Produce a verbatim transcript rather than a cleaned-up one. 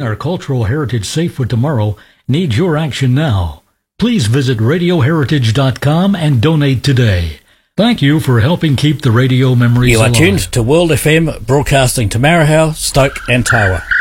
our cultural heritage safe for tomorrow needs your action now. Please visit radio heritage dot com and donate today. Thank you for helping keep the radio memories alive. You are tuned to World F M, broadcasting to Marahau, Stoke and Tawa.